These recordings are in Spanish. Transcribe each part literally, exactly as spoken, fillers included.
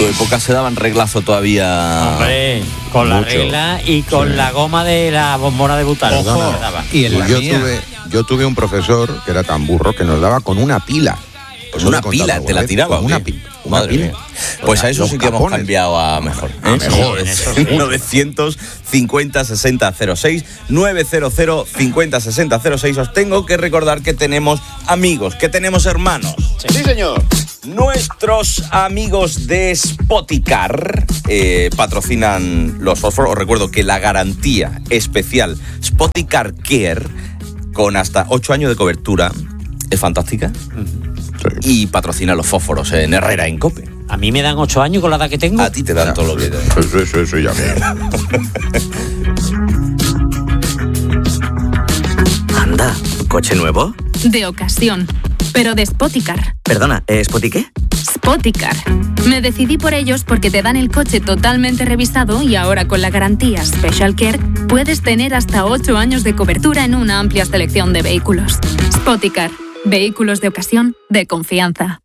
tu época se daban reglazo todavía. Hombre, con la mucho. regla y con sí. la goma de la bombona de butano. Ojo, y en la yo mía. tuve yo tuve un profesor que era tan burro que nos daba con una pila. Pues una pila, te la tiraba. Una pila. Una Madre pila. Mía. Pues a eso sí que hemos cambiado a mejor. ¿eh? A mejor. Sí, novecientos cincuenta sesenta cero seis, novecientos cincuenta sesenta cero seis. Os tengo que recordar que tenemos amigos, que tenemos hermanos. Sí, sí señor. Nuestros amigos de Spoticar eh, patrocinan los fósforos. Os recuerdo que la garantía especial Spoticar Care, con hasta ocho años de cobertura, es fantástica. Uh-huh. Sí. Y patrocina los fósforos en Herrera, en COPE. A mí me dan ocho años con la edad que tengo. A ti te dan ya, todo lo que te dan. Eso, eso, eso ya mira. Anda, ¿coche nuevo? De ocasión, pero de Spoticar. Perdona, ¿eh, ¿Spoti qué? Spoticar. Me decidí por ellos porque te dan el coche totalmente revisado y ahora con la garantía Special Care puedes tener hasta ocho años de cobertura en una amplia selección de vehículos. Spoticar. Vehículos de ocasión de confianza.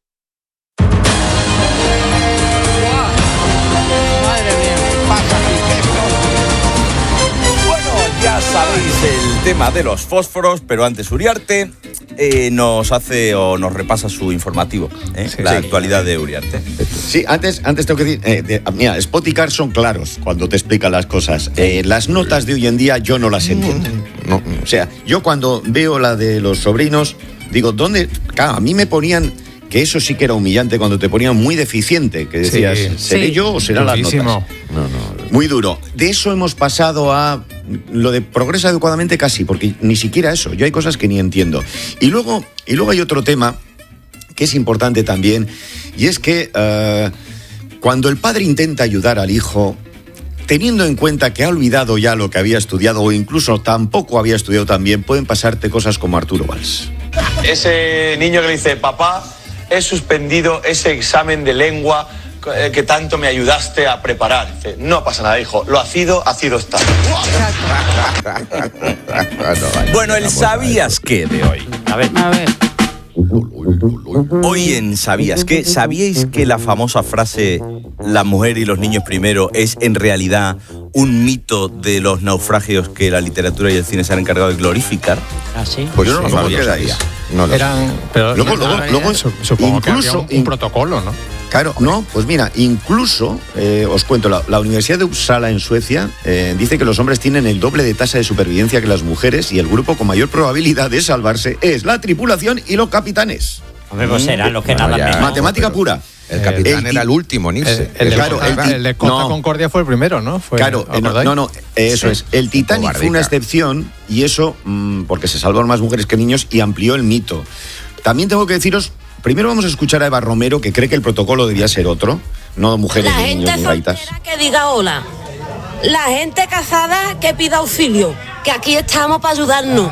Bueno, ya sabéis el tema de los fósforos, pero antes Uriarte eh, nos hace o nos repasa su informativo, ¿eh? sí, la sí. actualidad de Uriarte. Sí, antes, antes tengo que decir, eh, de, mira, Spoticar son claros cuando te explican las cosas. Eh, las notas de hoy en día yo no las entiendo. No, o sea, yo cuando veo la de los sobrinos, digo, ¿dónde? Claro, a mí me ponían, que eso sí que era humillante, cuando te ponían muy deficiente, que decías, sí, ¿seré sí. yo o serán las notas? No, no. Muy duro. De eso hemos pasado a lo de progresa adecuadamente casi, porque ni siquiera eso, yo hay cosas que ni entiendo. Y luego, y luego hay otro tema que es importante también, y es que uh, cuando el padre intenta ayudar al hijo, teniendo en cuenta que ha olvidado ya lo que había estudiado o incluso tampoco había estudiado tan bien, pueden pasarte cosas como Arturo Valls. Ese niño que le dice, papá, he suspendido ese examen de lengua que tanto me ayudaste a preparar. Dice, no pasa nada, hijo, lo hacido, hacido está. Bueno, el ¿sabías qué de hoy? A ver, a ver. Hoy en ¿sabías qué? ¿Sabíais que la famosa frase la mujer y los niños primero es en realidad un mito de los naufragios que la literatura y el cine se han encargado de glorificar? ¿Ah, sí? Pues yo no sí, lo sabía. sabía. No lo Eran, pero luego, luego, luego supongo incluso, que había un, un protocolo, ¿no? Claro, no, pues mira, incluso, eh, os cuento, la, la Universidad de Uppsala en Suecia eh, dice que los hombres tienen el doble de tasa de supervivencia que las mujeres y el grupo con mayor probabilidad de salvarse es la tripulación y los capitanes. Hombre, pues serán los que bueno, nadan ya, Matemática no, pura. El capitán el, era el último en irse. El, el, claro, de, Costa, el, el de Costa no. Concordia fue el primero, ¿no? Fue, claro, no, no, no, eso sí. es. El Titanic fue una excepción y eso mmm, porque se salvaron más mujeres que niños y amplió el mito. También tengo que deciros, primero vamos a escuchar a Eva Romero, que cree que el protocolo debía ser otro, no mujeres la ni niños ni gaitas. La gente soltera que diga hola, la gente casada que pida auxilio, que aquí estamos para ayudarnos.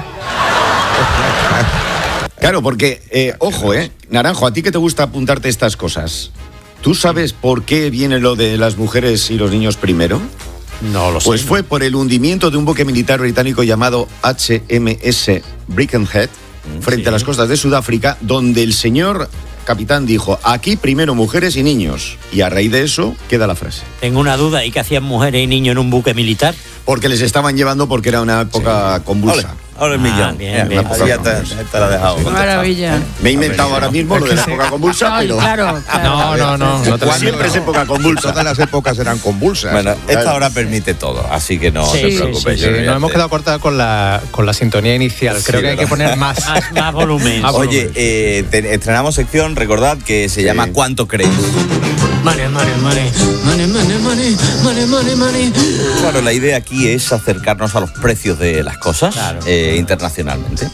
Claro, porque, eh, ojo, eh, Naranjo, a ti que te gusta apuntarte estas cosas, ¿tú sabes por qué viene lo de las mujeres y los niños primero? No lo sé. Pues fue por el hundimiento de un buque militar británico llamado H M S Birkenhead frente sí. a las costas de Sudáfrica, donde el señor capitán dijo, aquí primero mujeres y niños. Y a raíz de eso queda la frase. Tengo una duda, ¿y qué hacían mujeres y niños en un buque militar? Porque les estaban llevando porque era una época sí. convulsa. Ahora el millón. Ah, bien, bien. Ya te, te la he dejado. Maravilla. Me he inventado ahora mismo lo de la época convulsa, pero... Claro, claro. No, no, no. no te siempre es época convulsa. Todas las épocas eran convulsas. Bueno, esta hora permite todo, así que no sí, se preocupe. Sí, sí, sí. Nos hemos quedado cortados con la, con la sintonía inicial. Creo sí, que hay que poner más. Más, más volumen. Más Oye, volumen. Eh, te, estrenamos sección, recordad, que se sí. llama ¿Cuánto creéis? Money, money, money, money, money, money, money, money, money. Claro, la idea aquí es acercarnos a los precios de las cosas claro. eh, internacionalmente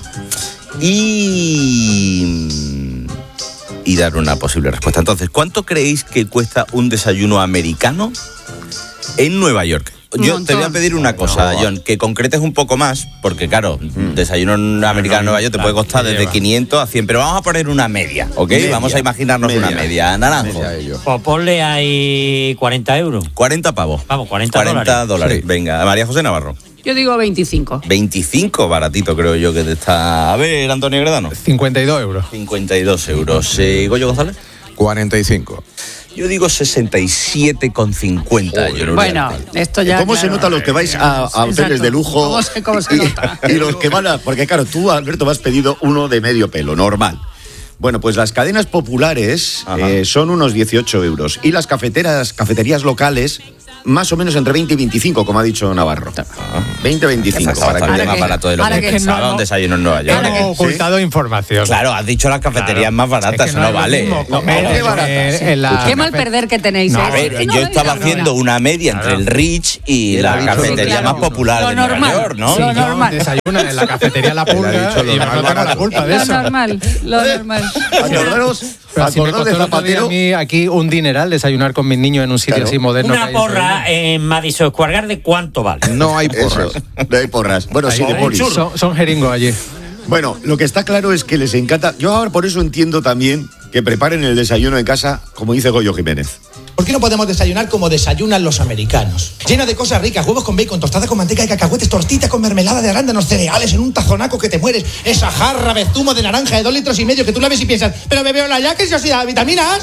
y, y dar una posible respuesta. Entonces, ¿cuánto creéis que cuesta un desayuno americano en Nueva York? Yo te voy a pedir una cosa, John, que concretes un poco más, porque claro, mm. desayuno americano en Nueva York te puede costar desde quinientos a cien, pero vamos a poner una media, ¿ok? Media. Vamos a imaginarnos media. una media. Naranjo. Media pues ponle ahí cuarenta euros. cuarenta pavos. Vamos, cuarenta, cuarenta dólares. Sí. Venga, María José Navarro. Yo digo veinticinco. veinticinco, baratito creo yo que te está... A ver, Antonio Gredano. cincuenta y dos euros. cincuenta y dos euros. Eh, ¿Goyo González? cuarenta y cinco. Yo digo sesenta y siete con cincuenta. Bueno, esto ya... ¿Cómo claro. se nota los que vais a, a hoteles Exacto. de lujo? ¿Cómo se, cómo se y, nota? y los que van a... Porque claro, tú, Alberto, me has pedido uno de medio pelo, normal. Bueno, pues las cadenas populares eh, son unos dieciocho euros. Y las cafeteras, cafeterías locales, más o menos entre veinte y veinticinco, como ha dicho Navarro. veinte a veinticinco. Está bastante más barato de lo que pensaba un desayuno en Nueva York. Hemos ocultado información. Claro, has dicho las cafeterías más baratas, eso no vale. Qué mal perder que tenéis. No, ¿eh? a ver, No yo me estaba digas haciendo una media entre el Rich y la cafetería más popular Lo de Nueva normal, York, ¿no? lo normal. Desayuna en la cafetería La Pulga y no tengo la culpa de Lo eso. normal, lo normal. Acordaros, Pero si me acordaros de costó el otro día Zapatero. a mí aquí un dineral desayunar con mis niños en un sitio Claro. así moderno. Una porra en Madison Square Garden, ¿cuánto vale? No hay porras. Eso, no hay porras. Bueno, sí, de polis. Son, son jeringos allí. Bueno, lo que está claro es que les encanta. Yo ahora por eso entiendo también que preparen el desayuno en casa, como dice Goyo Jiménez. ¿Por qué no podemos desayunar como desayunan los americanos? Llena de cosas ricas, huevos con bacon, tostada con manteca de cacahuetes, tortita con mermelada de arándanos, cereales en un tazonaco que te mueres, esa jarra de zumo de naranja de dos litros y medio que tú la ves y piensas, pero me veo la ya que si os da vitaminas.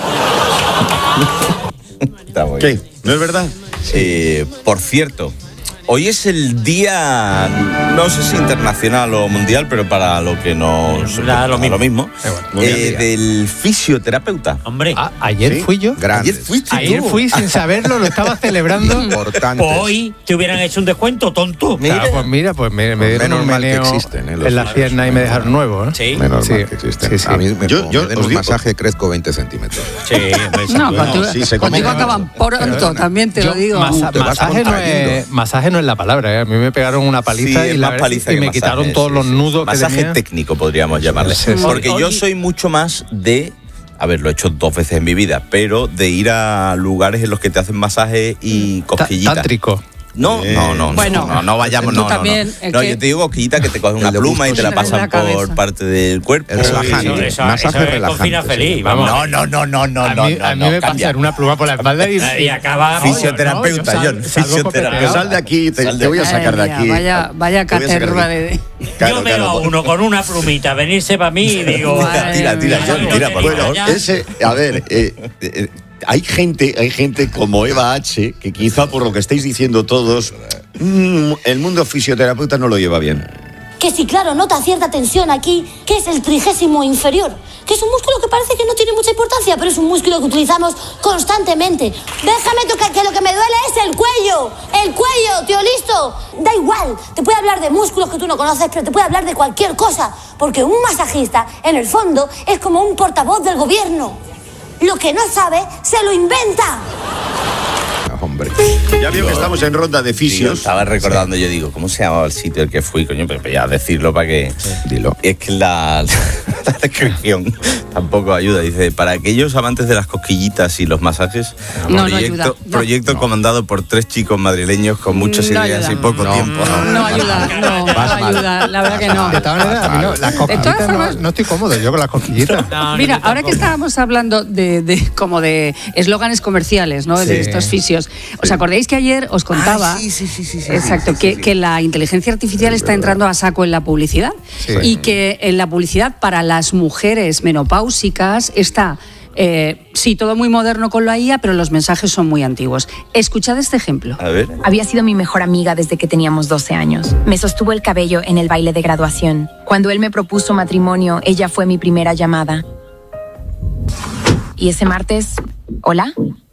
¿Qué? ¿No es verdad? Eh, por cierto, hoy es el día, no sé si internacional o mundial, pero para lo que nos Da lo a lo mismo, Muy bien, eh, día. del fisioterapeuta. Hombre, Ah, ayer ¿Sí? fui yo. Grande. Ayer fuiste Ayer tú. fui sin saberlo, lo estaba celebrando. Importantes. pues hoy te hubieran hecho un descuento, tonto. Claro, pues mira, pues me, me dieron Menos un mal que meneo existen, ¿eh? Los en las masajes. piernas y me dejaron nuevo. ¿eh? Sí, Menos Sí, mal que existen. sí, sí. A mí me, Yo- como yo me den os un digo- masaje crezco veinte centímetros. sí, hombre, No, Bueno, contigo, sí, se contigo come- acaban pronto, también te Yo, lo digo. masa- Te vas masaje, no contrayendo. es, masaje no es la palabra, ¿eh? A mí me pegaron una paliza Sí, y, es la más verdad- paliza y que me masaje, quitaron sí, todos los sí. nudos que Masaje tenía. técnico podríamos llamarle. Sí, sí. Porque yo Oye- soy mucho más de, a ver, lo he hecho dos veces en mi vida, pero de ir a lugares en los que te hacen masaje y Ta- cosquillitas. Tántrico. No, no, no, Bueno, no, no vayamos, tú no, no, no. también, es No, que- yo te digo cosquillita que te cogen una El de pluma y te la buscos en la pasan por cabeza. parte del cuerpo. El relajante. Eso- eso- Masaje eso es relajante, cocina sí. feliz, Vamos. vamos. No, no, no, no, A no, mí, no, a mí no, me cambia. pasan una pluma por la espalda y... Y acaba... Fisioterapeuta, Sal- John, salgo fisioterapeuta. Pues sal de aquí, te, Sal de te voy a aquí. sacar de Madre aquí. mía, Vaya, vaya Te voy a sacar de caterva aquí. de... Claro, Yo veo claro, a pues- uno con una plumita venirse para mí y digo... Tira, tira, tira, Madre John, mía. tira, por Bueno, favor. ya. Ese, a ver, eh, eh, hay gente, hay gente como Eva H, que quizá por lo que estáis diciendo todos, mm, el mundo fisioterapeuta no lo lleva bien. Que si, claro, nota cierta tensión aquí, que es el trigésimo inferior, que es un músculo que parece que no tiene mucha importancia, pero es un músculo que utilizamos constantemente. Déjame tocar, que lo que me duele es el cuello, el cuello, tío, listo. Da igual, te puede hablar de músculos que tú no conoces, pero te puede hablar de cualquier cosa, porque un masajista, en el fondo, es como un portavoz del gobierno. Lo que no sabe, se lo inventa. Hombre. Ya veo que estamos en ronda de Sí, yo fisios. estaba recordando, yo digo, ¿cómo se llamaba el sitio al que fui, coño? Pero ya decirlo para que... Dilo. Es que la, la descripción tampoco ayuda. Dice, para aquellos amantes de las cosquillitas y los masajes, No, no proyecto, ayuda. No. proyecto comandado por tres chicos madrileños con muchas No ideas ayuda. y poco No, tiempo. No ayuda, no, no Vas mal. ayuda, la verdad que no. De todas maneras, a mí no, las De todas cosquillitas no, formas- no estoy cómodo yo con las cosquillitas. No, Mira, ni ahora que tampoco. estábamos hablando de, de como de eslóganes comerciales, ¿no? Sí. De estos fisios. ¿Os acordáis que ayer os contaba? Ah, sí, sí, sí, sí, sí, Exacto, sí, sí, que, sí. que la inteligencia artificial está entrando a saco en la publicidad Sí. y que en la publicidad para las mujeres menopáusicas está eh, sí, todo muy moderno con la I A, pero los mensajes son muy antiguos. Escuchad este ejemplo. A ver. Había sido mi mejor amiga desde que teníamos doce años. Me sostuvo el cabello en el baile de graduación. Cuando él me propuso matrimonio, ella fue mi primera llamada. Y ese martes, ¿hola?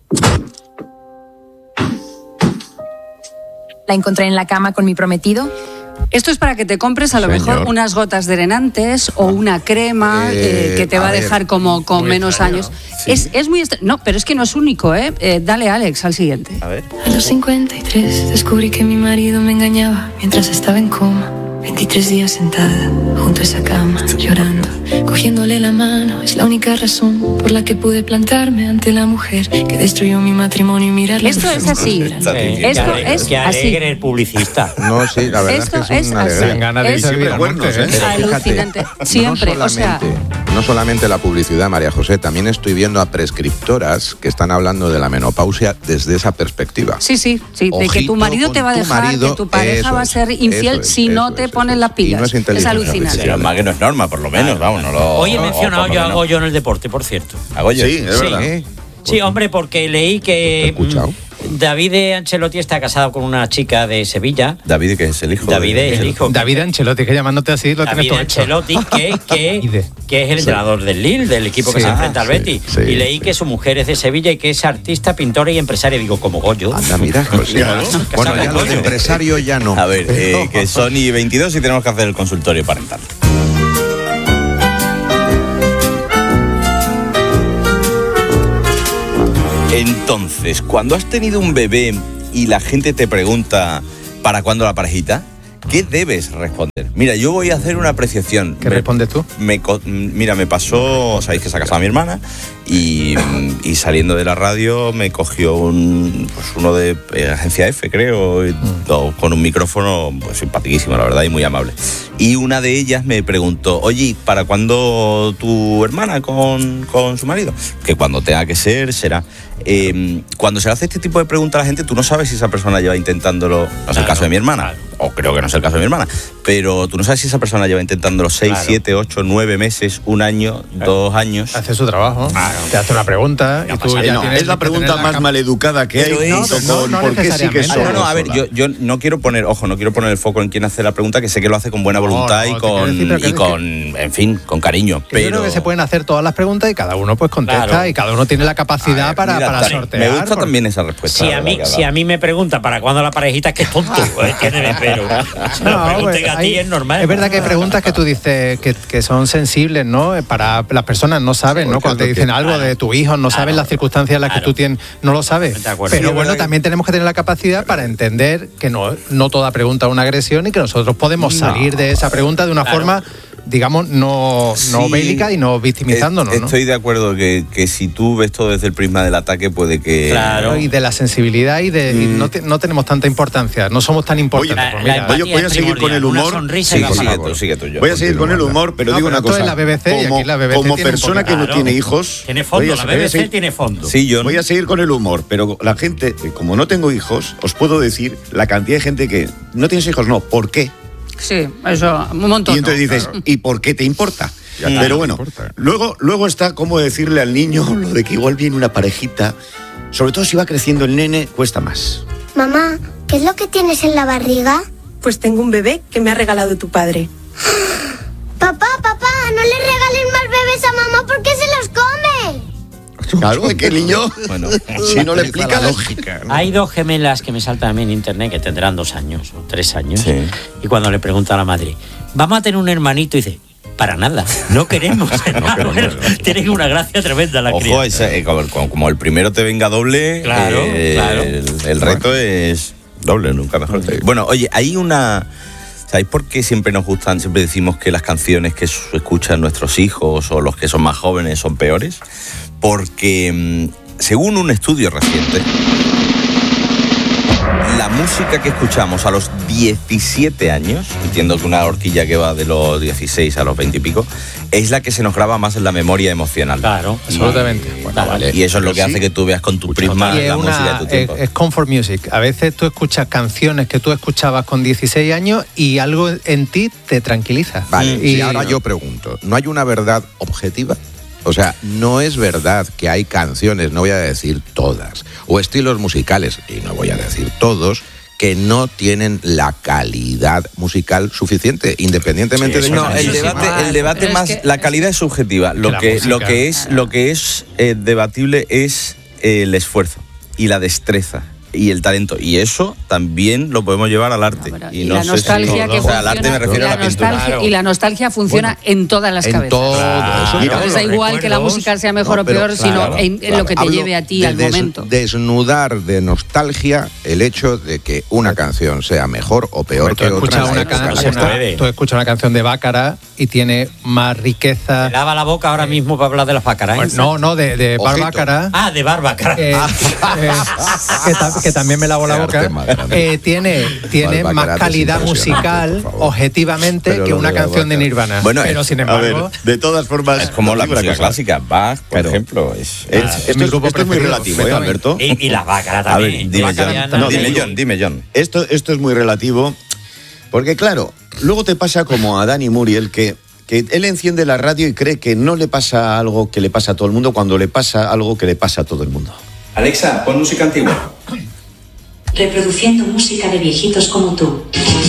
La encontré en la cama con mi prometido. Esto es para que te compres a lo Señor. mejor unas gotas drenantes o una crema Eh, eh, que te va a a ver, dejar como con muy menos extraño, años. ¿no? Es, es muy extra- No, pero es que no es único, ¿eh? Eh, Dale, Alex, al siguiente. A ver. A los cincuenta y tres descubrí que mi marido me engañaba mientras estaba en coma. veintitrés días sentada junto a esa cama, llorando, cogiéndole la mano. Es la única razón por la que pude plantarme ante la mujer que destruyó mi matrimonio y mirarla. Esto es así. Eh, Esto que es que así. alegre el publicista. No, sí, la verdad Esto es que es, es una así. alegría. Dan ganas de Es- servir Siempre a cuernos, monte, ¿eh? ¿eh? Alucinante. Siempre, no o sea- solamente, no solamente la publicidad, María José, también estoy viendo a prescriptoras que están hablando de la menopausia desde esa perspectiva. Sí, sí, sí, de que Ojito tu marido con te va a tu dejar, marido, que tu pareja eso va a es, ser infiel eso es, si no eso te es, pones eso las es. Y pilas. no es es inteligencia alucinante. Pero más que no es norma, por lo menos, vamos, no lo... Hoy he no, mencionado por lo yo menos. algo yo en el deporte, por cierto. ¿Hago yo? Sí, es Sí. verdad. ¿Eh? Sí, hombre, porque leí que mm, David Ancelotti está casado con una chica de Sevilla. David, que es el hijo. David de... es el hijo. David Ancelotti, que llamándote así lo tienes David todo Ancelotti, hecho. que, que, que es el entrenador del Lille, del equipo que Sí. se enfrenta al sí, Betis. sí, y leí que su mujer es de Sevilla y que es artista, pintora y empresaria. Digo, como Goyo. Anda, mira. Pues, sí. Claro. Bueno, ya lo de Goyo. empresario ya no. A ver, eh, que son y veintidós y tenemos que hacer el consultorio parental. Entonces, cuando has tenido un bebé y la gente te pregunta ¿para cuándo la parejita?, ¿qué debes responder? Mira, yo voy a hacer una apreciación. ¿Qué respondes tú? Me, mira, me pasó, sabéis que se ha casado mi hermana y, y saliendo de la radio me cogió un, pues uno de eh, Agencia F, creo, y, mm. con un micrófono pues simpaticísimo, la verdad, y muy amable. Y una de ellas me preguntó, oye, ¿para cuándo tu hermana con, con su marido? Que cuando tenga que ser, será. Eh, cuando se le hace este tipo de preguntas a la gente, tú no sabes si esa persona lleva intentándolo, no es Claro, el caso de mi hermana, claro. o creo que no es el caso de mi hermana, pero tú no sabes si esa persona lleva intentándolo seis, Claro. siete, ocho, nueve meses, un año, Claro. dos años. Hace su trabajo. Te hace una pregunta y tú Eh, ya no, tienes es la que tener pregunta la más capa- maleducada que hay. Pero es- junto no, con no ¿por qué sí que necesariamente. Ah, solo no, no, a ver, sola? yo, yo no quiero poner, ojo, no quiero poner el foco en quien hace la pregunta, que sé que lo hace con buena voluntad no, y te quiero con, decir, pero que y es con en fin, con cariño. Que Yo Pero creo que se pueden hacer todas las preguntas y cada uno pues contesta Claro. y cada uno tiene la capacidad A ver, para, mira, para ta- sortear. me gusta por- también esa respuesta. Si la a, mí, verdad que ha si dado. a mí me pregunta para cuándo la parejita, es que es tonto. ¿Eh? Tiene pero. Si No, lo pregunten pues, a ti hay- es normal. Es verdad que hay preguntas que tú dices que, que son sensibles, ¿no? Para las personas no saben, ¿no? porque Cuando te es lo dicen que- algo de tu hijo, no Claro. saben las circunstancias en las que Claro. tú tienes, no lo sabes. De acuerdo. Pero Sí, bueno, verdad que- también tenemos que tener la capacidad para entender que no, no toda pregunta es una agresión y que nosotros podemos salir de esa pregunta de una Claro. forma, digamos, no, no Sí. bélica y no victimizándonos, Eh, ¿no? Estoy de acuerdo que, que si tú ves todo desde el prisma del ataque, puede que. Claro. Y de la sensibilidad y de y no, te- no tenemos tanta importancia, no somos tan importantes. La- Pues la mira, empatía voy a- voy a es seguir con primordial. el humor. Una sonrisa Sí, y vamos. sigue favor. tú, sigue tú, yo. Voy a seguir con el humor, pero No, digo pero una esto es cosa. la B B C y como aquí la B B C como tiene un persona que poco- no tiene hijos, Tiene voy fondo, a- la voy a B B C seguir- tiene fondo. Sí, yo. Voy a seguir con el humor, pero la gente, eh, como no tengo hijos, os puedo decir la cantidad de gente que no tienes hijos, no, ¿por qué? Sí, eso, un montón. Y entonces dices, ¿y por qué te importa? Ya está, Pero no bueno, importa. luego, luego está cómo decirle al niño lo de que igual viene una parejita, sobre todo si va creciendo el nene, cuesta más. Mamá, ¿qué es lo que tienes en la barriga? Pues tengo un bebé que me ha regalado tu padre. Papá, papá, no le regalen más bebés a mamá porque se los come. Claro, es que el niño, Bueno, si no le Utiliza explica la lógica. Hay dos gemelas que me saltan a mí en internet que tendrán dos años o tres años. Sí. Y cuando le pregunta a la madre, ¿vamos a tener un hermanito? Y dice, para nada, no queremos. nada. queremos, Bueno, no. tienen una gracia tremenda la Ojo, criatura. ese, eh, como, como- como el primero te venga doble, Claro, eh, claro. el, el reto es doble, nunca mejor. Bueno, oye, hay una. ¿Sabéis por qué siempre nos gustan, siempre decimos que las canciones que su- escuchan nuestros hijos o los que son más jóvenes son peores? Porque, mm, según un estudio reciente, la música que escuchamos a los diecisiete años, entiendo que una horquilla que va de los dieciséis a los veinte y pico, es la que se nos graba más en la memoria emocional. Claro, absolutamente. Claro. Y eso es lo que hace que tú veas con tu prisma Y es, la una- música de tu es, tiempo. es comfort music. A veces tú escuchas canciones que tú escuchabas con dieciséis años y algo en ti te tranquiliza. Vale, y y ahora yo pregunto, ¿no hay una verdad objetiva? O sea, no es verdad que hay canciones, no voy a decir todas, o estilos musicales, y no voy a decir todos, que no tienen la calidad musical suficiente, independientemente Sí, de no, que el debate, el debate Pero es más, que- la calidad es subjetiva. Lo la que, música- lo que es, lo que es eh, debatible es eh, el esfuerzo y la destreza y el talento. Y eso también lo podemos llevar al arte. Pero- y y no la sé nostalgia si, que o sea, al arte funciona, me refiero y a la la pintura. nostalgia, y la nostalgia funciona en todas las en cabezas. todo eso. No Mira, les da igual que la música sea mejor No, o pero- peor, sino claro, en, en Claro, lo que te hablo lleve a ti de al des- momento. Desnudar de nostalgia el hecho de que una canción sea mejor o peor Tú que otra. escuchas, en la una época can- en la se que una- está. puede. tú escuchas una canción de Bácara y tiene más riqueza. Me lava la boca ahora mismo para hablar de las pácaras. Pues no, no, de, de Bar Ojito. Bácara. Ah, de barba, cara. eh, eh, que, ta- que también me lavo la Qué boca, arte más grande. eh, tiene, tiene Bárbara, más te es calidad impresionante, musical por favor. objetivamente Pero que lo una de la canción de Bácara. Nirvana. Bueno, pero sin A ver, embargo, de todas formas, Es como la digo una música cosa. clásica. Bach, por Claro. ejemplo. Es, Es- es- esto, mi es, grupo esto es muy preferido, relativo, ¿eh, perfectamente. Alberto? Y, y la pácara a ver, también. dime Bácara John, ya no, no- dime digo- John, dime John. Esto, esto es muy relativo, porque claro, luego te pasa como a Dani Muriel, que, que él enciende la radio y cree que no le pasa algo que le pasa a todo el mundo cuando le pasa algo que le pasa a todo el mundo. Alexa, pon música antigua. Reproduciendo música de viejitos como tú.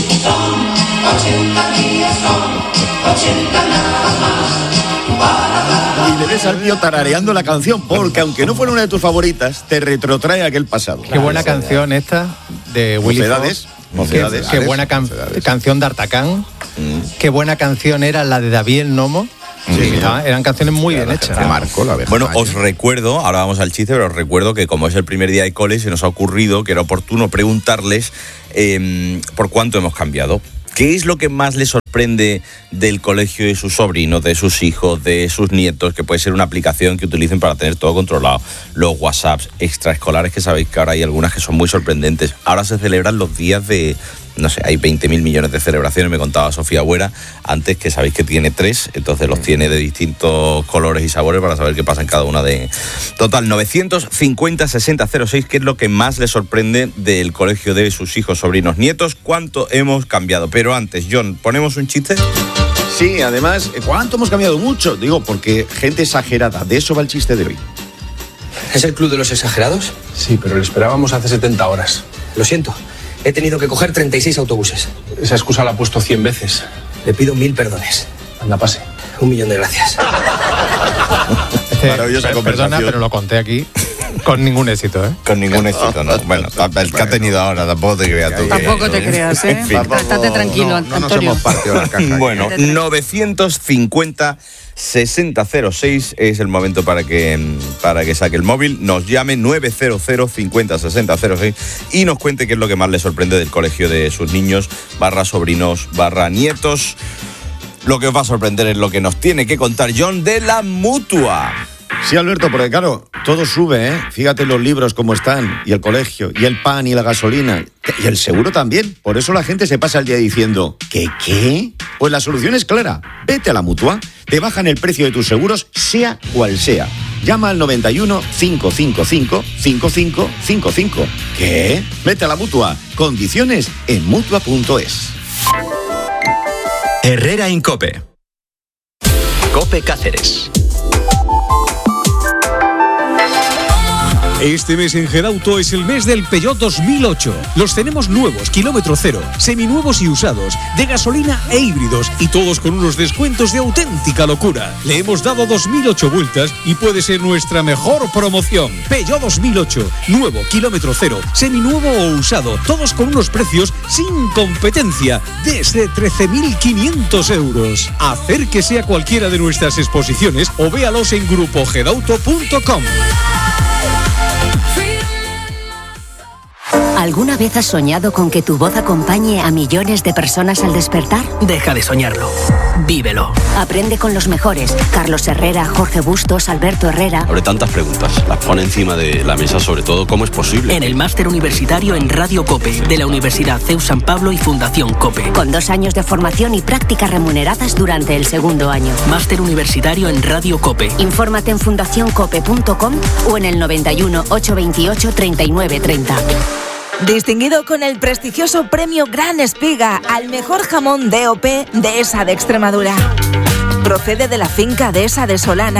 Y le ves al tío tarareando la canción, porque aunque no fuera una de tus favoritas, te retrotrae a aquel pasado. Qué buena canción esta de Willy Mocedades. Mocedades. Qué, qué buena can- canción de Artacán. Mm. Qué buena canción era la de David el Nomo. Sí, ¿no? Eran canciones muy bien hechas. Que marcó la bueno, os recuerdo, ahora vamos al chiste, pero os recuerdo que como es el primer día de cole, se nos ha ocurrido que era oportuno preguntarles eh, por cuánto hemos cambiado. ¿Qué es lo que más les sorprende del colegio de sus sobrinos, de sus hijos, de sus nietos? Que puede ser una aplicación que utilicen para tener todo controlado. Los WhatsApps extraescolares, que sabéis que ahora hay algunas que son muy sorprendentes. Ahora se celebran los días de... No sé, hay veinte mil millones de celebraciones, me contaba Sofía Buera, antes, que sabéis que tiene tres, entonces los tiene de distintos colores y sabores para saber qué pasa en cada una de... Total, novecientos cincuenta sesenta cero seis, ¿qué es lo que más les sorprende del colegio de sus hijos, sobrinos, nietos? ¿Cuánto hemos cambiado? Pero antes, John, ¿ponemos un chiste? Sí, además, ¿cuánto hemos cambiado? Mucho. Digo, porque gente exagerada, de eso va el chiste de hoy. ¿Es el club de los exagerados? Sí, pero lo esperábamos hace setenta horas. Lo siento. He tenido que coger treinta y seis autobuses. Esa excusa la he puesto cien veces. Le pido mil perdones. Anda, pase. Un millón de gracias. Este, Maravillosa per- conversación. Perdona, pero lo conté aquí con ningún éxito, ¿eh? Con ningún éxito, ¿no? Bueno, el que ha tenido ahora, tampoco te creas tú. Tampoco te creas, ¿eh? En fin. Estate tranquilo, no, Antonio. no nos hemos partido la caja. Bueno, novecientos cincuenta sesenta cero seis es el momento para que, para que saque el móvil, nos llame nueve cero cero cincuenta sesenta cero seis y nos cuente qué es lo que más le sorprende del colegio de sus niños, barra sobrinos, barra nietos. Lo que os va a sorprender es lo que nos tiene que contar John de la Mutua. Sí, Alberto, porque claro, todo sube, ¿eh? Fíjate los libros cómo están, y el colegio, y el pan, y la gasolina, y el seguro también. Por eso la gente se pasa el día diciendo, ¿qué, qué? Pues la solución es clara. Vete a la Mutua, te bajan el precio de tus seguros, sea cual sea. Llama al noventa y uno, cinco cinco cinco, cinco cinco cinco cinco. ¿Qué? Vete a la Mutua. Condiciones en mutua punto es. Herrera Incope. Cope Cáceres. Este mes en Gedauto es el mes del Peugeot dos mil ocho. Los tenemos nuevos, kilómetro cero, seminuevos y usados, de gasolina e híbridos, y todos con unos descuentos de auténtica locura. Le hemos dado dos mil ocho vueltas y puede ser nuestra mejor promoción. Peugeot dos mil ocho, nuevo, kilómetro cero, seminuevo o usado, todos con unos precios sin competencia, desde trece mil quinientos euros. Acérquese a cualquiera de nuestras exposiciones o véalos en grupo gedauto punto com. ¿Alguna vez has soñado con que tu voz acompañe a millones de personas al despertar? Deja de soñarlo. Vívelo. Aprende con los mejores. Carlos Herrera, Jorge Bustos, Alberto Herrera. Abre tantas preguntas. Las pone encima de la mesa, sobre todo, ¿cómo es posible? En el máster universitario en Radio COPE de la Universidad C E U San Pablo y Fundación COPE. Con dos años de formación y prácticas remuneradas durante el segundo año. Máster universitario en Radio COPE. Infórmate en fundación cope punto com o en el noventa y uno, ochocientos veintiocho, treinta y nueve treinta. Distinguido con el prestigioso premio Gran Espiga al mejor jamón D O P Dehesa de Extremadura. Procede de la finca Dehesa de Solana